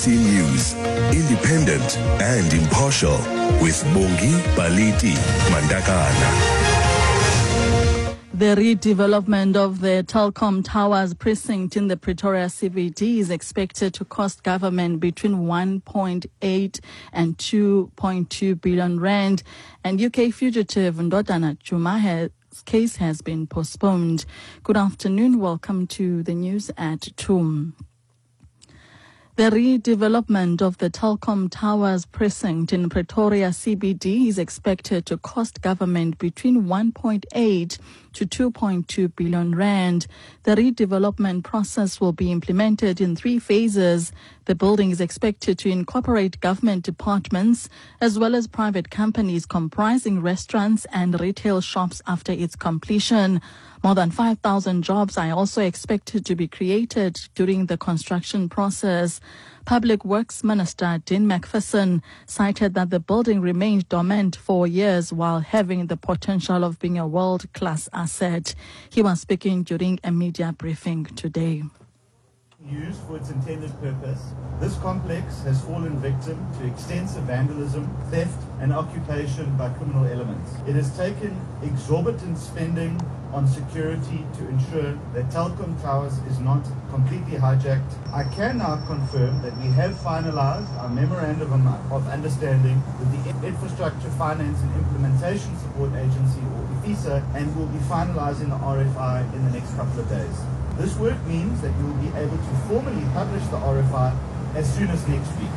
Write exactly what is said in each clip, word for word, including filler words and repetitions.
C News, independent and impartial, with Bongi Baliti Mandakana. The redevelopment of the Telkom Towers precinct in the Pretoria C B D is expected to cost government between one point eight and two point two billion rand, and U K fugitive Ndodana Chuma's case has been postponed. Good afternoon. Welcome to the news at two. The redevelopment of the Telkom Towers precinct in Pretoria C B D is expected to cost government between one point eight to two point two billion rand. The redevelopment process will be implemented in three phases. The building is expected to incorporate government departments as well as private companies comprising restaurants and retail shops after its completion. More than five thousand jobs are also expected to be created during the construction process. Public Works Minister Dean McPherson cited that the building remained dormant for years while having the potential of being a world-class asset. He was speaking during a media briefing today. Used for its intended purpose, this complex has fallen victim to extensive vandalism, theft and occupation by criminal elements. It has taken exorbitant spending on security to ensure that Telkom Towers is not completely hijacked. I can now confirm that we have finalized our Memorandum of Understanding with the Infrastructure Finance and Implementation Support Agency, or IFISA, and will be finalizing the R F I in the next couple of days. This work means that we will be able to formally publish the R F I as soon as next week.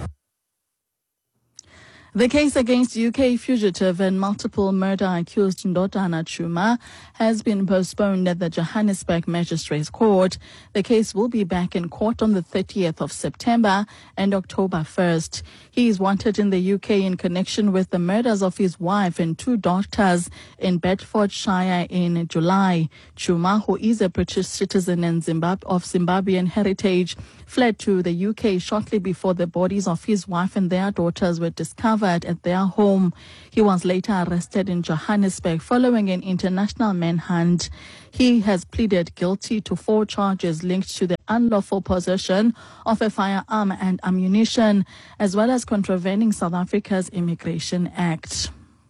The case against U K fugitive and multiple murder accused Ndodana Chuma has been postponed at the Johannesburg Magistrates Court. The case will be back in court on the thirtieth of September and October first. He is wanted in the U K in connection with the murders of his wife and two daughters in Bedfordshire in July. Chuma, who is a British citizen and Zimbabwe, of Zimbabwean heritage, fled to the U K shortly before the bodies of his wife and their daughters were discovered at their home. He was later arrested in Johannesburg following an international manhunt. He has pleaded guilty to four charges linked to the unlawful possession of a firearm and ammunition, as well as contravening South Africa's Immigration Act.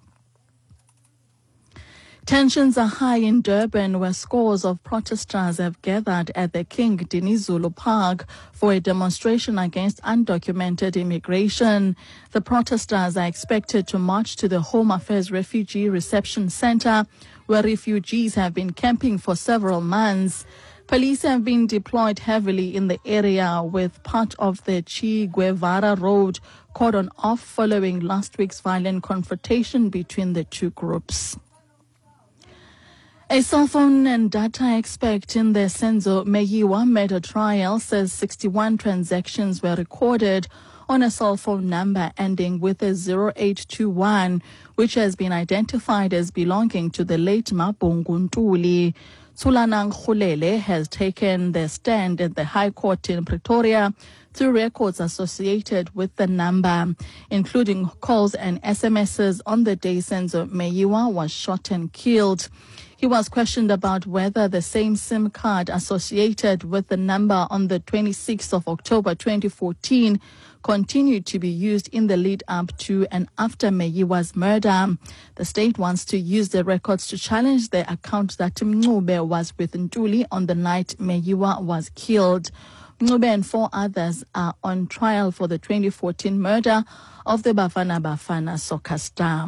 Tensions are high in Durban, where scores of protesters have gathered at the King Dinizulu Park for a demonstration against undocumented immigration. The protesters are expected to march to the Home Affairs Refugee Reception Center, where refugees have been camping for several months. Police have been deployed heavily in the area, with part of the Che Guevara Road cordoned off following last week's violent confrontation between the two groups. A cell phone and data expert in the Senzo Meyiwa murder trial says sixty-one transactions were recorded on a cell phone number ending with a zero eight two one, which has been identified as belonging to the late Mabongo Ntuli. Tsulanang Khulele has taken the stand at the High Court in Pretoria through records associated with the number, including calls and S M Ses on the day Senzo Meyiwa was shot and killed. He was questioned about whether the same SIM card associated with the number on the twenty-sixth of October twenty fourteen continued to be used in the lead up to and after Meyiwa's murder. The state wants to use the records to challenge the account that Mncube was with Ntuli on the night Meyiwa was killed. Mncube and four others are on trial for the twenty fourteen murder of the Bafana Bafana soccer star.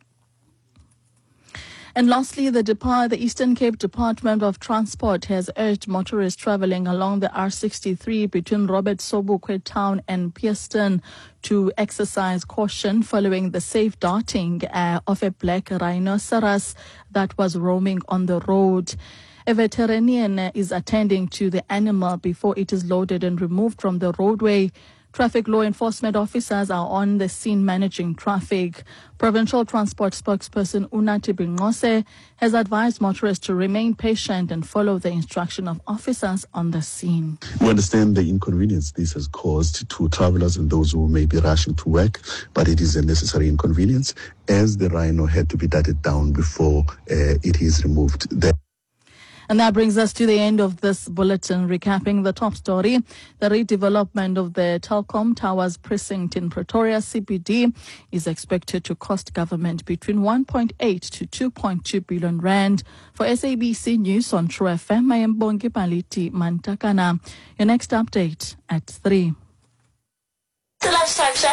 And lastly, the, Depart- the Eastern Cape Department of Transport has urged motorists travelling along the R sixty-three between Robert Sobukwe Town and Pearston to exercise caution following the safe darting uh, of a black rhinoceros that was roaming on the road. A veterinarian is attending to the animal before it is loaded and removed from the roadway. Traffic law enforcement officers are on the scene managing traffic. Provincial Transport spokesperson Unati Bingose has advised motorists to remain patient and follow the instruction of officers on the scene. We understand the inconvenience this has caused to travelers and those who may be rushing to work, but it is a necessary inconvenience as the rhino had to be darted down before uh, it is removed. The And that brings us to the end of this bulletin. Recapping the top story, the redevelopment of the Telkom Towers precinct in Pretoria C B D is expected to cost government between one point eight to two point two billion rand. For S A B C News on True F M, I am Bongi Paliti Mantakana. Your next update at three. The lunchtime show.